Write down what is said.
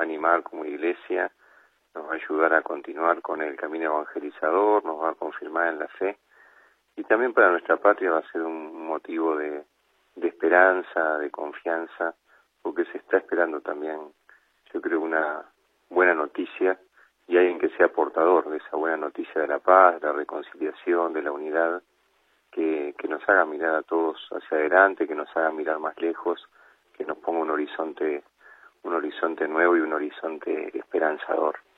animar como iglesia, nos va a ayudar a continuar con el camino evangelizador, nos va a confirmar en la fe, y también para nuestra patria va a ser un motivo de esperanza, de confianza, porque se está esperando también, yo creo, una buena noticia, y alguien que sea portador de esa buena noticia de la paz, de la reconciliación, de la unidad, que nos haga mirar a todos hacia adelante, que nos haga mirar más lejos, que nos ponga un horizonte nuevo y un horizonte esperanzador.